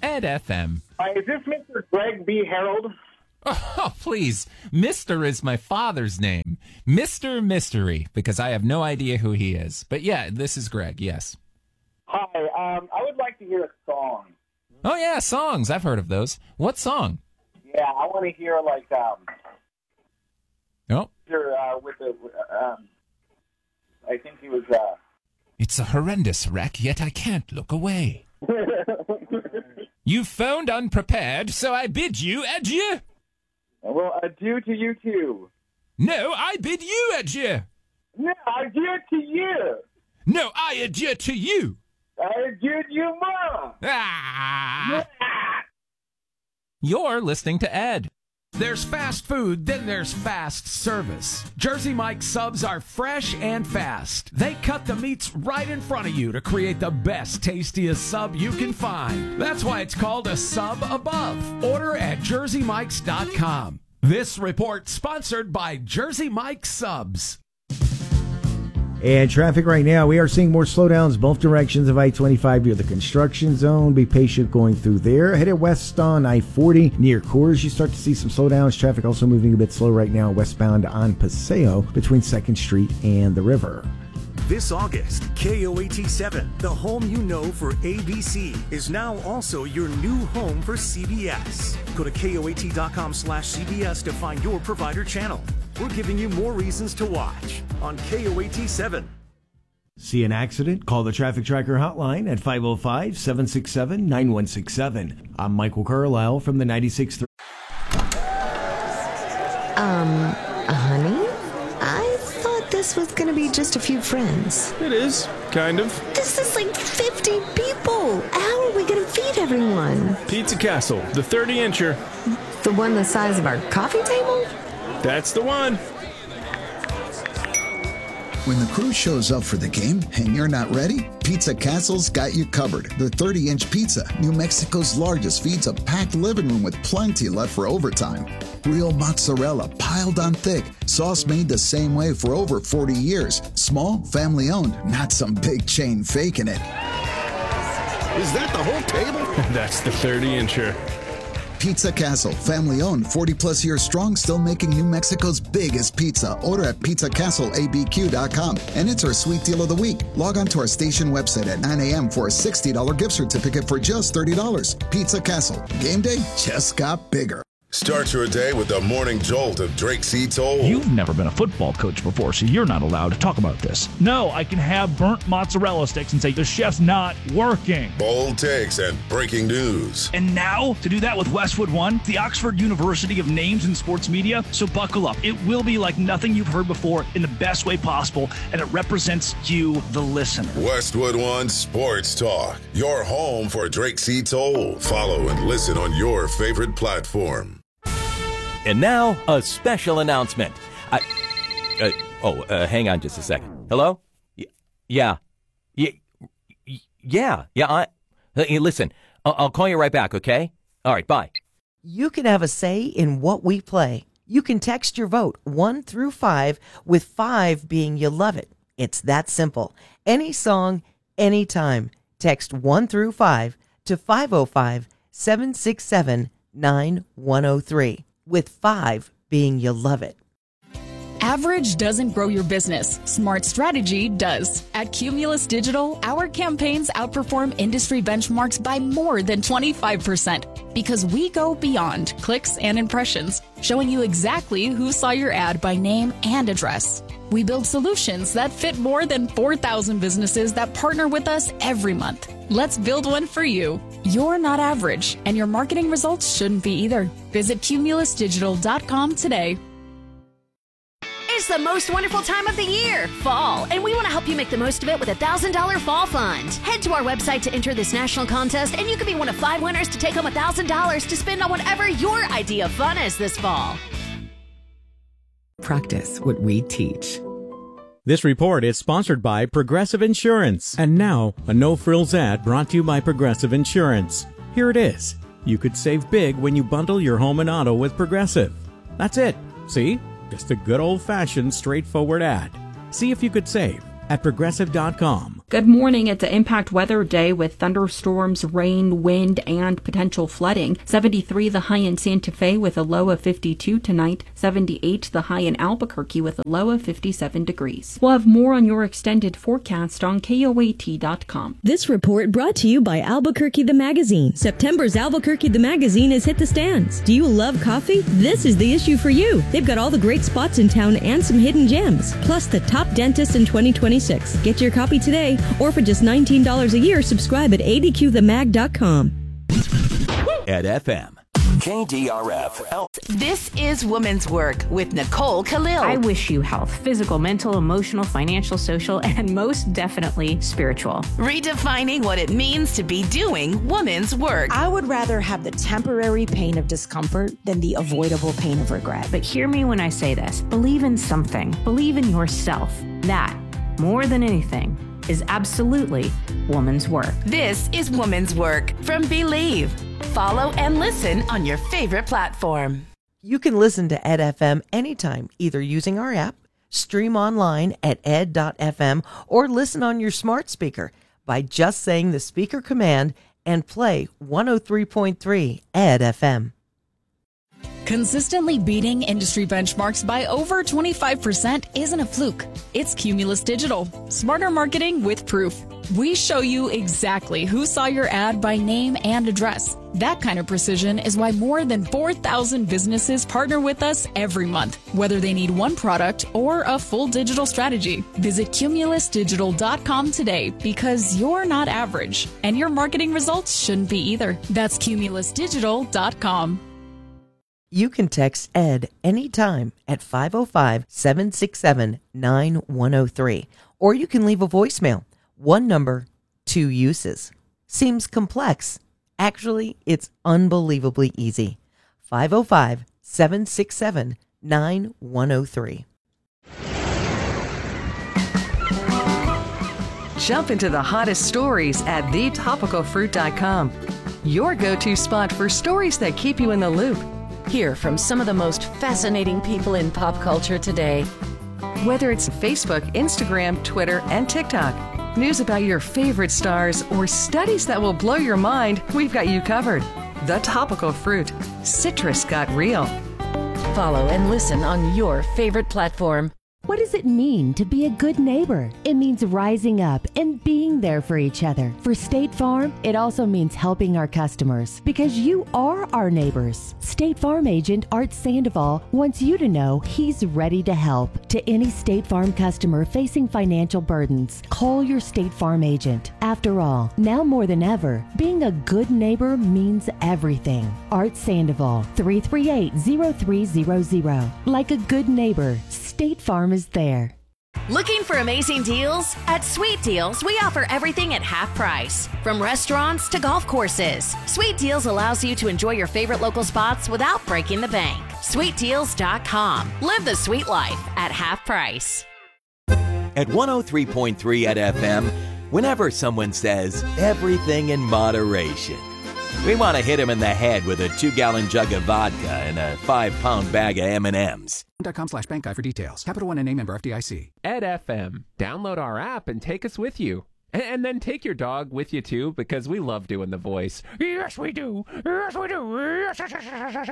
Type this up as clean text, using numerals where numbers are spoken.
Ed FM. Is this Mr. Greg B. Harold? Oh, please. Mr. is my father's name. Mr. Mystery, because I have no idea who he is. But yeah, this is Greg, yes. Hi, I would like to hear a song. Oh, yeah, songs. I've heard of those. What song? Yeah, I want to hear, like, Oh. with the, I think he was, It's a horrendous wreck, yet I can't look away. You phoned unprepared, so I bid you adieu. Well, adieu to you, too. No, I bid you adieu. No, adieu to you. No, I adieu to you. I adieu to you more. Ah. You're listening to Ed. There's fast food, then there's fast service. Jersey Mike's subs are fresh and fast. They cut the meats right in front of you to create the best, tastiest sub you can find. That's why it's called a sub above. Order at jerseymikes.com. This report sponsored by Jersey Mike's Subs. And traffic right now, we are seeing more slowdowns both directions of I-25 near the construction zone. Be patient going through there. Headed west on I-40 near Coors, you start to see some slowdowns. Traffic also moving a bit slow right now westbound on Paseo between 2nd Street and the river. This August, KOAT7, the home you know for ABC, is now also your new home for CBS. Go to KOAT.com/CBS to find your provider channel. We're giving you more reasons to watch on KOAT7. See an accident? Call the Traffic Tracker hotline at 505-767-9167. I'm Michael Carlisle from the 96.3. Honey? I thought this was gonna be just a few friends. It is, kind of. This is like 50 people. How are we gonna feed everyone? Pizza Castle, the 30-incher. The one the size of our coffee table? That's the one. When the crew shows up for the game and you're not ready, Pizza Castle's got you covered. The 30-inch pizza, New Mexico's largest, feeds a packed living room with plenty left for overtime. Real mozzarella piled on thick, sauce made the same way for over 40 years. Small, family-owned, not some big chain faking it. Is that the whole table? That's the 30-incher. Pizza Castle, family-owned, 40-plus years strong, still making New Mexico's biggest pizza. Order at PizzaCastleABQ.com and it's our sweet deal of the week. Log on to our station website at 9 a.m. for a $60 gift certificate for just $30. Pizza Castle. Game day just got bigger. Start your day with the morning jolt of Drake C. Toll. You've never been a football coach before, so you're not allowed to talk about this. No, I can have burnt mozzarella sticks and say the chef's not working. Bold takes and breaking news. And now, to do that with Westwood One, the Oxford University of Names in Sports Media. So buckle up. It will be like nothing you've heard before in the best way possible, and it represents you, the listener. Westwood One Sports Talk. Your home for Drake C. Toll. Follow and listen on your favorite platform. And now, a special announcement. Hang on just a second. Hello? Yeah. Listen, I'll call you right back, okay? All right, bye. You can have a say in what we play. You can text your vote 1 through 5, with 5 being you love it. It's that simple. Any song, anytime. Text 1 through 5 to 505-767-9103. With 5 being you love it. Average doesn't grow your business. Smart strategy does. At Cumulus Digital, our campaigns outperform industry benchmarks by more than 25% because we go beyond clicks and impressions, showing you exactly who saw your ad by name and address. We build solutions that fit more than 4,000 businesses that partner with us every month. Let's build one for you. You're not average, and your marketing results shouldn't be either. Visit cumulusdigital.com today. It's the most wonderful time of the year, fall, and we want to help you make the most of it with a $1,000 fall fund. Head to our website to enter this national contest, and you could be one of 5 winners to take home $1,000 to spend on whatever your idea of fun is this fall. Practice what we teach. This report is sponsored by Progressive Insurance. And now, a no-frills ad brought to you by Progressive Insurance. Here it is. You could save big when you bundle your home and auto with Progressive. That's it. See? Just a good old-fashioned, straightforward ad. See if you could save at Progressive.com. Good morning. It's an impact weather day with thunderstorms, rain, wind, and potential flooding. 73 the high in Santa Fe with a low of 52 tonight. 78 the high in Albuquerque with a low of 57 degrees. We'll have more on your extended forecast on KOAT.com. This report brought to you by Albuquerque the Magazine. September's Albuquerque the Magazine has hit the stands. Do you love coffee? This is the issue for you. They've got all the great spots in town and some hidden gems, plus the top dentist in 2026. Get your copy today, or for just $19 a year, subscribe at adqthemag.com. At FM, KDRF. This is Women's Work with Nicole Khalil. I wish you health, physical, mental, emotional, financial, social, and most definitely spiritual. Redefining what it means to be doing women's work. I would rather have the temporary pain of discomfort than the avoidable pain of regret. But hear me when I say this. Believe in something. Believe in yourself. That, more than anything, is absolutely woman's work. This is Woman's Work from Believe. Follow and listen on your favorite platform. You can listen to Ed FM anytime, either using our app, stream online at ed.fm, or listen on your smart speaker by just saying the speaker command and play 103.3 Ed FM. Consistently beating industry benchmarks by over 25% isn't a fluke. It's Cumulus Digital. Smarter marketing with proof. We show you exactly who saw your ad by name and address. That kind of precision is why more than 4,000 businesses partner with us every month, whether they need one product or a full digital strategy. Visit cumulusdigital.com today, because you're not average, and your marketing results shouldn't be either. That's cumulusdigital.com. You can text Ed anytime at 505-767-9103, or you can leave a voicemail. One number, two uses. Seems complex. Actually, it's unbelievably easy. 505-767-9103. Jump into the hottest stories at thetopicalfruit.com. Your go-to spot for stories that keep you in the loop. Hear from some of the most fascinating people in pop culture today. Whether it's Facebook, Instagram, Twitter, and TikTok, news about your favorite stars, or studies that will blow your mind, we've got you covered. The Topical Fruit. Citrus got real. Follow and listen on your favorite platform. What does it mean to be a good neighbor? It means rising up and being there for each other. For State Farm, it also means helping our customers, because you are our neighbors. State Farm agent Art Sandoval wants you to know he's ready to help. To any State Farm customer facing financial burdens, call your State Farm agent. After all, now more than ever, being a good neighbor means everything. Art Sandoval, 338-0300. Like a good neighbor, State Farm is there. Looking for amazing deals? At Sweet Deals, we offer everything at half price. From restaurants to golf courses, Sweet Deals allows you to enjoy your favorite local spots without breaking the bank. SweetDeals.com. Live the sweet life at half price. At 103.3 at FM, whenever someone says everything in moderation, we want to hit them in the head with a 2-gallon jug of vodka and a 5-pound bag of M&Ms. .com/bank guide for details. Capital One NA member FDIC. Ed FM. Download our app and take us with you. And then take your dog with you too, because we love doing the voice. Yes, we do. Yes, we do. Yes, yes, yes, yes, yes.